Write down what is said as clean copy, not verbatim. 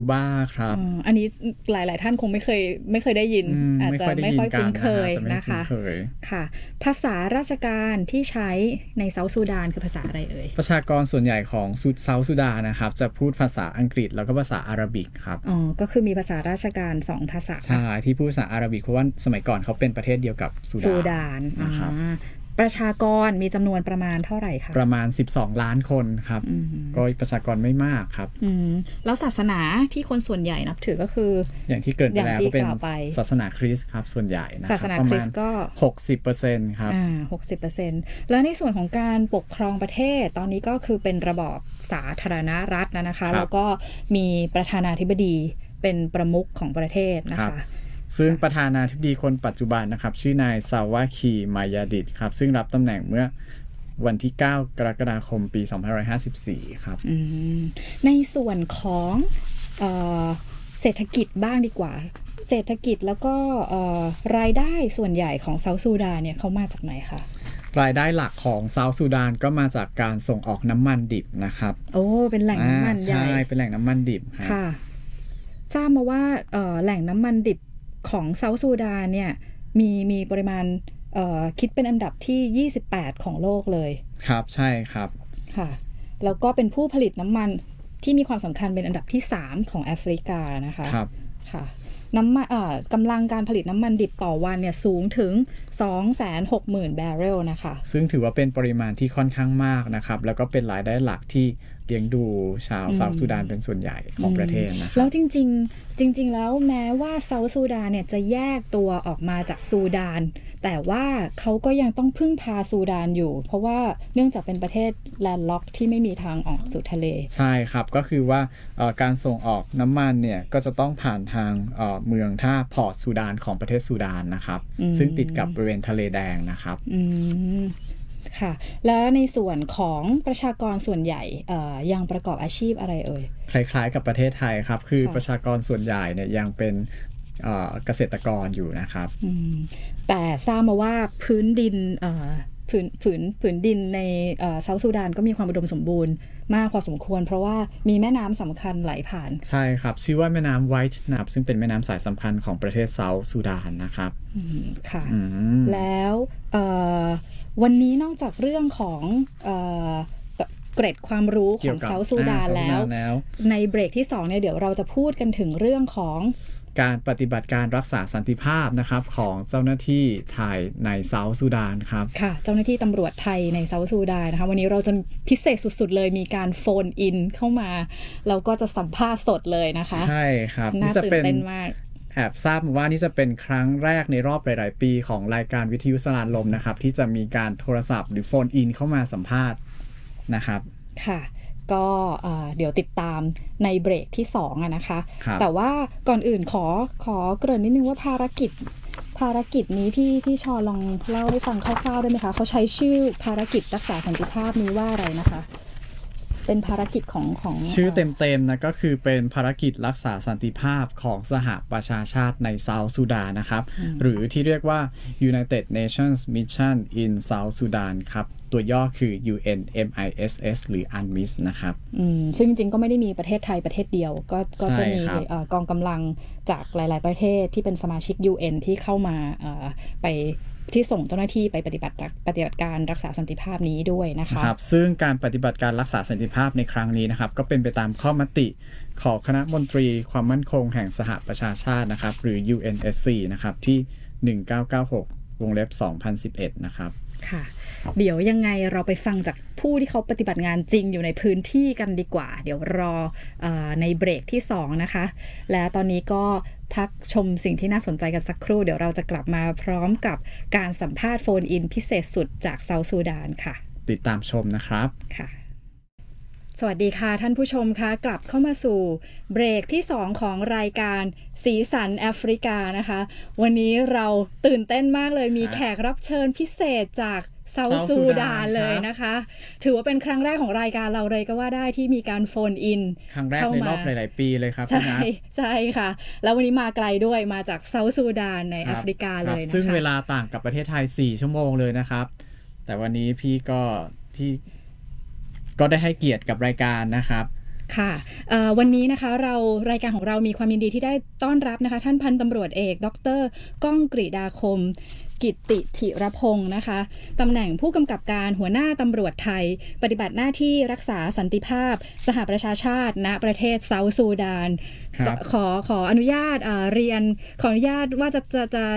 บ้าครับอันนี้หลายๆท่านคงไม่เคยได้ยินอาจจะไม่ค่อยคุ้นเคยนะคะค่ะภาษาราชการที่ใช้ในเซาท์ซูดานคือภาษาอะไรเอ่ยประชากรส่วนใหญ่ของเซาท์ซูดานนะครับจะพูดภาษาอังกฤษแล้วก็ภาษาอาหรับิกครับก็คือมีภาษาราชการ2ภาษาใช่ที่พูดภาษาอาหรับิกเพราะว่าสมัยก่อนเขาเป็นประเทศเดียวกับซูดานนะครับประชากรมีจำนวนประมาณเท่าไหร่คะประมาณ12ล้านคนครับก็ประชากรไม่มากครับแล้วศาสนาที่คนส่วนใหญ่นับถือก็คืออย่างที่เกิดไปแล้วก็เป็นศาสนาคริสต์ครับส่วนใหญ่นะศาสนาคริสต์ก็ 60% ครับ 60%แล้วในส่วนของการปกครองประเทศตอนนี้ก็คือเป็นระบอบสาธารณรัฐนะคะแล้วก็มีประธานาธิบดีเป็นประมุขของประเทศนะคะซึ่งประธานาธิบดีคนปัจจุบันนะครับชื่อนายซาวาคีมายาดิตครับซึ่งรับตำแหน่งเมื่อวันที่9 กรกฎาคมปี2554ครับในส่วนของเศรษฐกิจบ้างดีกว่าเศรษฐกิจแล้วก็รายได้ส่วนใหญ่ของเซาท์ซูดานเนี่ยเขามาจากไหนคะรายได้หลักของเซาท์ซูดานก็มาจากการส่งออกน้ำมันดิบนะครับเป็นแหล่งน้ำมันใหญ่ใช่เป็นแหล่งน้ำมันดิบค่ะทราบมาว่าแหล่งน้ำมันดิบของเซาท์ซูดานเนี่ยมีปริมาณคิดเป็นอันดับที่28ของโลกเลยครับใช่ครับค่ะแล้วก็เป็นผู้ผลิตน้ำมันที่มีความสำคัญเป็นอันดับที่3ของแอฟริกานะคะครับค่ะน้ำมันกำลังการผลิตน้ำมันดิบต่อวันเนี่ยสูงถึง 260,000 บาร์เรลนะคะซึ่งถือว่าเป็นปริมาณที่ค่อนข้างมากนะครับแล้วก็เป็นรายได้หลักที่เลี้ยงดูชาวเซาท์ซูดานเป็นส่วนใหญ่ของประเทศนะครับแล้วจริงแล้วแม้ว่าเซาท์ซูดานเนี่ยจะแยกตัวออกมาจากซูดานแต่ว่าเขาก็ยังต้องพึ่งพาซูดานอยู่เพราะว่าเนื่องจากเป็นประเทศแลนด์ล็อกที่ไม่มีทางออกสู่ทะเลใช่ครับก็คือว่าการส่งออกน้ำมันเนี่ยก็จะต้องผ่านทางเมืองท่าพอร์ตซูดานของประเทศซูดานนะครับซึ่งติดกับบริเวณทะเลแดงนะครับค่ะแล้วในส่วนของประชากรส่วนใหญ่ยังประกอบอาชีพอะไรเอ่ยคล้ายๆกับประเทศไทยครับคือประชากรส่วนใหญ่เนี่ยยังเป็นเกษตรกรอยู่นะครับแต่ทราบมาว่าพื้นดินผืนดินในเซาท์ซูดานก็มีความอุดมสมบูรณ์มากพอสมควรเพราะว่ามีแม่น้ำสำคัญไหลผ่านใช่ครับชื่อว่าแม่น้ำไวท์นะครับซึ่งเป็นแม่น้ำสายสำคัญของประเทศเซาท์ซูดานนะครับค่ะแล้ววันนี้นอกจากเรื่องของเกร็ดความรู้ของเซาท์ซูดานแล้วในเบรกที่2เนี่ยเดี๋ยวเราจะพูดกันถึงเรื่องของการปฏิบัติการรักษาสันติภาพนะครับของเจ้าหน้าที่ไทยในเซาท์ซูดานครับค่ะเจ้าหน้าที่ตำรวจไทยในเซาท์ซูดานนะคะวันนี้เราจะพิเศษสุดๆเลยมีการโฟนอินเข้ามาเราก็จะสัมภาษณ์สดเลยนะคะใช่ครับน่าตื่นเต้นมากแอบทราบมาว่านี่จะเป็นครั้งแรกในรอบหลายๆปีของรายการวิทยุสลานลมนะครับที่จะมีการโทรศัพท์หรือโฟนอินเข้ามาสัมภาษณ์นะครับค่ะก็เดี๋ยวติดตามในเบรกที่2นะคะแต่ว่าก่อนอื่นขอเกริ่นนิดนึงว่าภารกิจนี้พี่ชอลองเล่าให้ฟังคร่าวๆได้ไหมคะเขาใช้ชื่อภารกิจรักษาสันติภาพนี้ว่าอะไรนะคะเป็นภารกิจของชื่อเต็มๆนะก็คือเป็นภารกิจรักษาสันติภาพของสหประชาชาติในเซาท์ซูดานนะครับหรือที่เรียกว่า United Nations Mission in South Sudan ครับตัวย่อคือ UNMISS หรือ UNMISS นะครับซึ่งจริงๆก็ไม่ได้มีประเทศไทยประเทศเดียวก็จะมีกองกำลังจากหลายๆประเทศที่เป็นสมาชิก UN ที่เข้ามาไปที่ส่งเจ้าหน้าที่ไปปฏิบัติการรักษาสันติภาพนี้ด้วยนะคะครับซึ่งการปฏิบัติการรักษาสันติภาพในครั้งนี้นะครับก็เป็นไปตามข้อมติของคณะมนตรีความมั่นคงแห่งสหประชาชาตินะครับหรือ UNSC นะครับที่1996 วงเล็บ 2011 นะครับค่ะเดี๋ยวยังไงเราไปฟังจากผู้ที่เขาปฏิบัติงานจริงอยู่ในพื้นที่กันดีกว่าเดี๋ยวรอในเบรกที่2นะคะและตอนนี้ก็พักชมสิ่งที่น่าสนใจกันสักครู่เดี๋ยวเราจะกลับมาพร้อมกับการสัมภาษณ์โฟนอินพิเศษสุดจากเซาท์ซูดานค่ะติดตามชมนะครับค่ะสวัสดีค่ะท่านผู้ชมคะกลับเข้ามาสู่เบรกที่2ของรายการสีสันแอฟริกานะคะวันนี้เราตื่นเต้นมากเลยมีแขกรับเชิญพิเศษจากเซาท์ซูดานเลยนะคะถือว่าเป็นครั้งแรกของรายการเราเลยก็ว่าได้ที่มีการโฟนอินครั้งแรกในรอบหลายๆปีเลยครับใช่ค่ะแล้ววันนี้มาไกลด้วยมาจากเซาท์ซูดานในแอฟริกาเลยนะคะซึ่งเวลาต่างกับประเทศไทย4 ชั่วโมงเลยนะครับแต่วันนี้พี่ก็ได้ให้เกียรติกับรายการนะครับค่ะวันนี้นะคะรายการของเรามีความยินดีที่ได้ต้อนรับนะคะท่านพันตำรวจเอกดร.ก้องกฤษฎาคมกิตติธิรพงศ์นะคะตำแหน่งผู้กำกับการหัวหน้าตำรวจไทยปฏิบัติหน้าที่รักษาสันติภาพสหประชาชาติณประเทศเซาท์ซูดานขออนุญาตเรียนขออนุญาตว่าจะ